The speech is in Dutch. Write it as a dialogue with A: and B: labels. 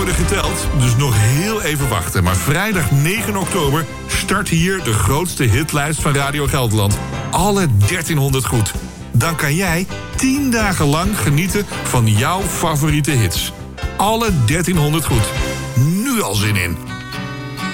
A: worden geteld, dus nog heel even wachten. Maar vrijdag 9 oktober start hier de grootste hitlijst van Radio Gelderland. Alle 1300 goed. Dan kan jij 10 dagen lang genieten van jouw favoriete hits. Alle 1300 goed. Nu al zin in.